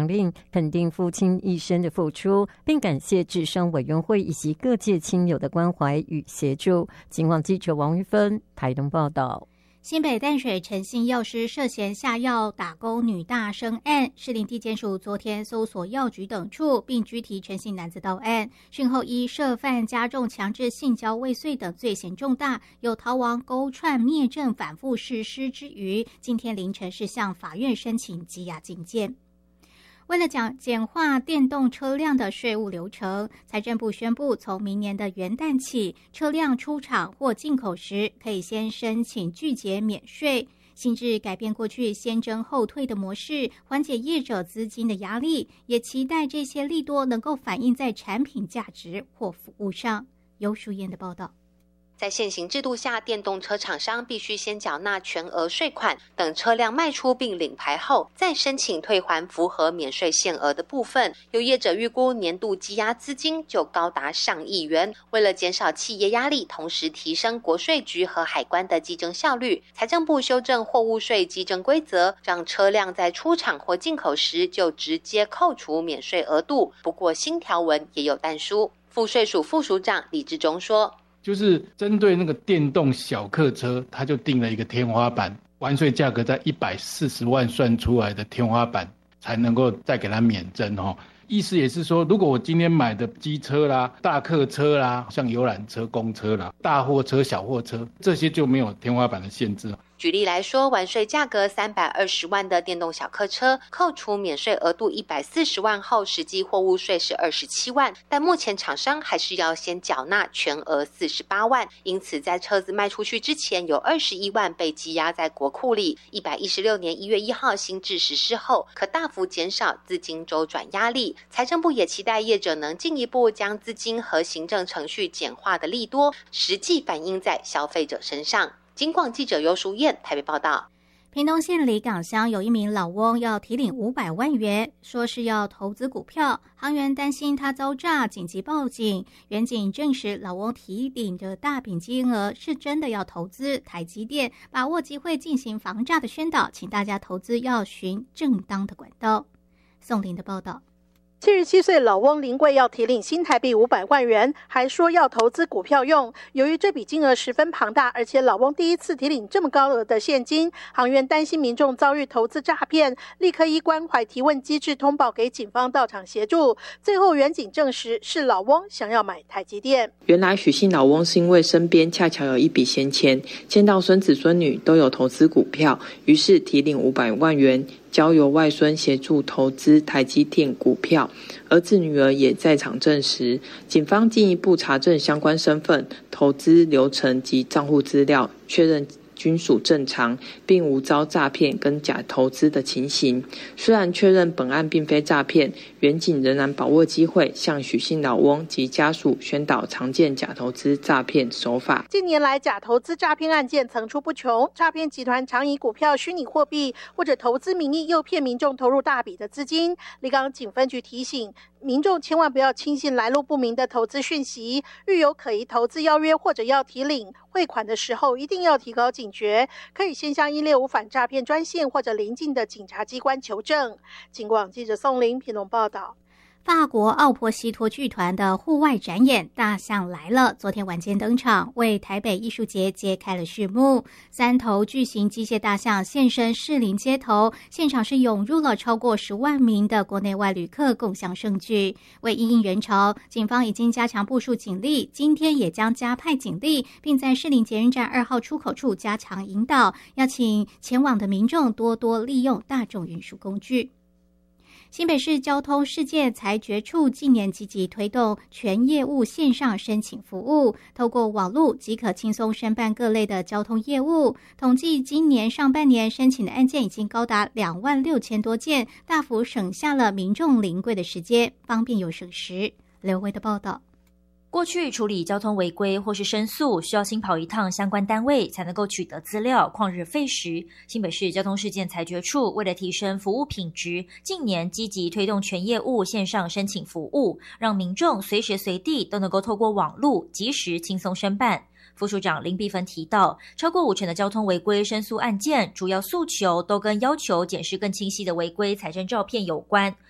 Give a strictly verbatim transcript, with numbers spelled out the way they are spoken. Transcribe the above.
杨令肯定父亲一生的付出，并感谢治生委员会以及各界亲友的关怀与协助。警广记者王玉芬台东报道。 新北淡水诚信药师涉嫌下药打工女大生案，士林地检署昨天搜索药局等处，并拘提陈姓男子到案。讯后依涉犯加重强制性交未遂等罪嫌重大，有逃亡勾串灭证反复实施之余，今天凌晨是向法院申请羁押禁见。为了讲简化电动车辆的税务流程，财政部宣布，从明年的元旦起，车辆出厂或进口时，可以先申请拒绝免税，性质改变过去先征后退的模式，缓解业者资金的压力，也期待这些利多能够反映在产品价值或服务上。尤淑燕的报道。 在现行制度下，电动车厂商必须先缴纳全额税款，等车辆卖出并领牌后，再申请退还符合免税限额的部分。有业者预估年度积压资金就高达上亿元。为了减少企业压力，同时提升国税局和海关的稽征效率，财政部修正货物税稽征规则，让车辆在出厂或进口时就直接扣除免税额度。不过新条文也有但书。赋税署副署长李志忠说， 就是针对那个电动小客车，它就定了一个天花板，完税价格在一百四十万算出来的天花板才能够再给它免征哦。意思也是说，如果我今天买的机车啦、大客车啦、像游览车、公车啦、大货车、小货车，这些就没有天花板的限制。 举例来说，完税价格三百二十万的电动小客车，扣除免税额度一百四十万后，实际货物税是二十七万，但目前厂商还是要先缴纳全额四十八万，因此在车子卖出去之前，有二十一万被积压在国库里。一百一十六年一月一号新制实施后，可大幅减少资金周转压力。财政部也期待业者能进一步将资金和行政程序简化的利多，实际反映在消费者身上。警广记者尤淑燕台北报道。 屏东县里港乡有一名老翁要提领五百万元，说是要投资股票，行员担心他遭诈，紧急报警。员警证实老翁提领的大笔金额是真的要投资台积电，把握机会进行防诈的宣导，请大家投资要循正当的管道。宋林的报道。 七十七岁老翁林贵要提领新台币五百万元，还说要投资股票用。由于这笔金额十分庞大，而且老翁第一次提领这么高额的现金，行员担心民众遭遇投资诈骗，立刻依关怀提问机制通报给警方到场协助。最后员警证实是老翁想要买台积电。 原来许姓老翁是因为身边恰巧有一笔闲钱，见到孙子孙女都有投资股票，于是提领五百万元，交由外孙协助投资台积电股票，儿子女儿也在场证实。警方进一步查证相关身份、投资流程及账户资料，确认均属正常，并无遭诈骗跟假投资的情形。虽然确认本案并非诈骗，员警仍然把握机会向许姓老翁及家属宣导常见假投资诈骗手法。 近年来假投资诈骗案件层出不穷，诈骗集团常以股票、虚拟货币或者投资名义诱骗民众投入大笔的资金。立冈警分局提醒民众千万不要轻信来路不明的投资讯息，遇有可疑投资邀约或者要提领汇款的时候，一定要提高警觉，可以先向一六五反诈骗专线或者邻近的警察机关求证。警广记者宋林屏东报道。 法国奥珀西托剧团的户外展演《大象来了》昨天晚间登场，为台北艺术节揭开了序幕。三头巨型机械大象现身士林街头，现场是涌入了超过十万名的国内外旅客共襄盛举。为因应人潮，警方已经加强部署警力，今天也将加派警力，并在士林捷运站二号出口处加强引导，邀请前往的民众多多利用大众运输工具。新北市交通事件裁决处近年积极推动全业务线上申请服务，透过网络即可轻松申办各类的交通业务。统计今年上半年申请的案件已经高达两万六千多件，大幅省下了民众临柜的时间，方便又省时。刘威的报道。 过去处理交通违规或是申诉，需要新跑一趟相关单位才能够取得资料，旷日费时。新北市交通事件裁决处为了提升服务品质，近年积极推动全业务线上申请服务，让民众随时随地都能够透过网路及时轻松申办。副署长林碧芬提到，超过五成的交通违规申诉案件，主要诉求都跟要求检视更清晰的违规财政照片有关。